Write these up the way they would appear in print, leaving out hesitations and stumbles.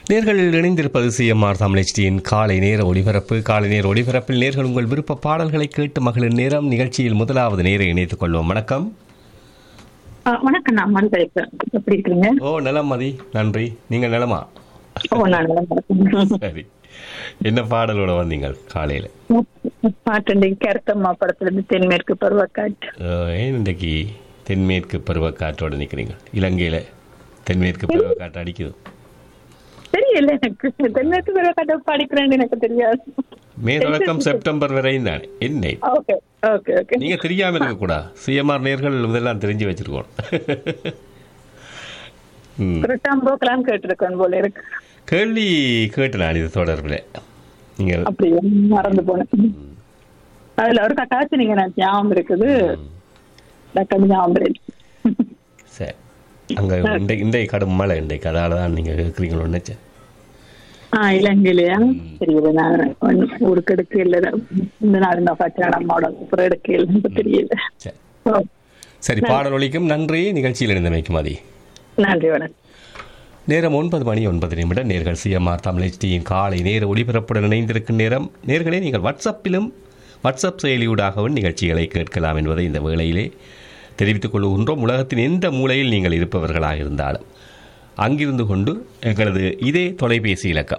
நேர்கள் இணைந்திருப்பது சிஎம்ஆர் தமிழ் HDயின் காலை நேர ஒளிபரப்பு. காலை நேர ஒளிபரப்பில் நேர்கள் உங்கள் விருப்ப பாடல்களை கேட்டு மகளிர் நேரம் நிகழ்ச்சியில் முதலாவது நேரை இணைத்துக் கொள்வோம். வணக்கம். வணக்கம், நான் மதி பேசுறேன். எப்படி இருக்கீங்க? நலம் மதி, நன்றி. நீங்கள் நலமா? சரி, என்ன பாடலோட வந்தீங்க காலையில? பாட்டு கருத்தம்மா படத்துல இருந்து தென்மேற்கு பருவக்காற்று. ஏன் இன்றைக்கு தென்மேற்கு பருவக்காற்றோட நிக்கிறீங்க? இலங்கையில தென்மேற்கு பருவக்காற்று அடிக்குது? தெரியல, எனக்கு தென்மேற்கு பருவக்காற்று படிக்கிறேன்னு எனக்கு தெரியாது. மே தொடக்கம் செப்டம்பர் வரையும் தானே. என்ன நீங்க தெரியாம இருக்க கூடாது. சிஎம்ஆர் நேர்கள் இதெல்லாம் தெரிஞ்சு வச்சிருக்கோம். கேட்டிருக்கேன் போல இருக்கு. கேள்வி கேட்டு நான் இது தொடர்பில் நீங்க அப்படியே மறந்து போனேன். அதுல ஒரு கட்டாச்சு நீங்க நான் ஞாபகம் இருக்குது. சரி, அங்க இன்றைக்கு கடும் மழை இன்றைக்கு, அதாலதான் நீங்க கேட்குறீங்களோ நினைச்சேன். இலங்கையிலயா தெரியல, நான் ஊருக்கு எடுக்க இல்லை. இந்த நாள் தான் பார்த்தேன், நம்மளோட அப்புறம் எடுக்க இல்லை, தெரியல. சரி, பாடல் ஒலிக்கும். நன்றி. நிகழ்ச்சியில் இணைந்தமைக்கும் மதி. நன்றி, வணக்கம். நேரம் 9:09 நேர்கள் சிஎம்ஆர் தமிழ் HDயின் காலை நேர ஒளிபரப்புடன் இணைந்திருக்கும் நேரம். நேர்களே, நீங்கள் வாட்ஸ்அப் செயலியூடாகவும் நிகழ்ச்சிகளை கேட்கலாம் என்பதை இந்த வேளையிலே தெரிவித்துக் கொள்கின்றோம். உலகத்தின் எந்த மூலையில் நீங்கள் இருப்பவர்களாக இருந்தாலும் அங்கிருந்து கொண்டு எங்களது இதே தொலைபேசி இலக்கம்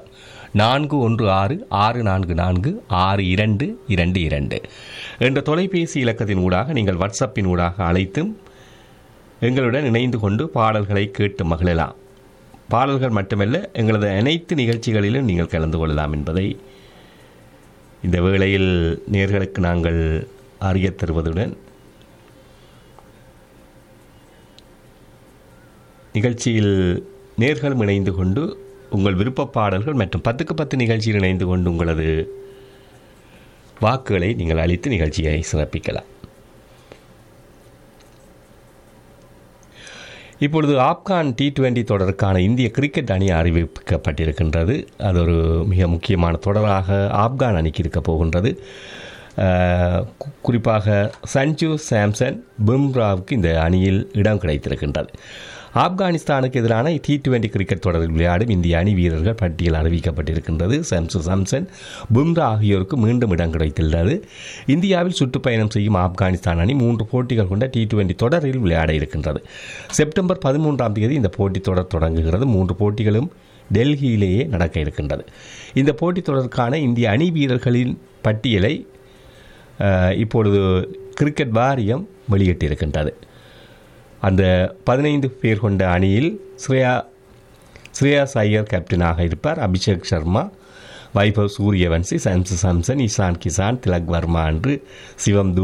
4166446222 என்ற தொலைபேசி இலக்கத்தின் ஊடாக நீங்கள் வாட்ஸ்அப்பின் ஊடாக அழைத்தும் எங்களுடன் இணைந்து கொண்டு பாடல்களை கேட்டு மகிழலாம். பாடல்கள் மட்டுமல்ல, எங்களது அனைத்து நிகழ்ச்சிகளிலும் நீங்கள் கலந்து கொள்ளலாம் என்பதை இந்த வேளையில் நேர்களுக்கு நாங்கள் அறியத் தருவதுடன் நிகழ்ச்சியில் நேர்களும் இணைந்து கொண்டு உங்கள் விருப்ப பாடல்கள் மற்றும் 10க்கு 10 நிகழ்ச்சியில் இணைந்து கொண்டு உங்களது வாக்குகளை நீங்கள் அளித்து நிகழ்ச்சியை சிறப்பிக்கலாம். இப்பொழுது ஆப்கான் T20 தொடருக்கான இந்திய கிரிக்கெட் அணி அறிவிக்கப்பட்டிருக்கின்றது. அது ஒரு மிக முக்கியமான தொடராக ஆப்கான் அணிக்கு இருக்க போகின்றது. குறிப்பாக சஞ்சு சாம்சன், பும்ராவுக்கு இந்த அணியில் இடம் கிடைத்திருக்கின்றது. ஆப்கானிஸ்தானுக்கு எதிரான T20 கிரிக்கெட் தொடரில் விளையாடும் இந்திய அணி வீரர்கள் பட்டியல் அறிவிக்கப்பட்டிருக்கின்றது. சஞ்சு சாம்சன், பும்ரா ஆகியோருக்கு மீண்டும் இடம் கிடைத்துள்ளது. இந்தியாவில் சுற்றுப்பயணம் செய்யும் ஆப்கானிஸ்தான் அணி 3 போட்டிகள் கொண்ட T20 தொடரில் விளையாட இருக்கின்றது. செப்டம்பர் 13ஆம் தேதி இந்த போட்டித் தொடர் தொடங்குகிறது. 3 போட்டிகளும் டெல்லியிலேயே நடக்க இருக்கின்றது. இந்த போட்டித் தொடருக்கான இந்திய அணி வீரர்களின் பட்டியலை இப்பொழுது கிரிக்கெட் வாரியம் வெளியிட்டிருக்கின்றது. அந்த 15 பேர் கொண்ட அணியில் ஸ்ரேயாஸ் ஐயர் கேப்டனாக இருப்பார். அபிஷேக் சர்மா, வைபவ் சூரியவன்சி, சஞ்சு சாம்சன், இஷான் கிஷான், திலக் வர்மா என்று சிவம்